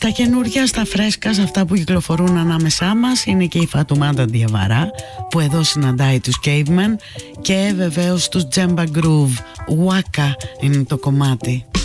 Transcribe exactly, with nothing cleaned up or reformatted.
Στα καινούργια, στα φρέσκα, σε αυτά που κυκλοφορούν ανάμεσά μας είναι και η Φατουμάτα Διαβαρά, που εδώ συναντάει τους Cavemen, και βεβαίως τους Djemba Groove. Waka είναι το κομμάτι.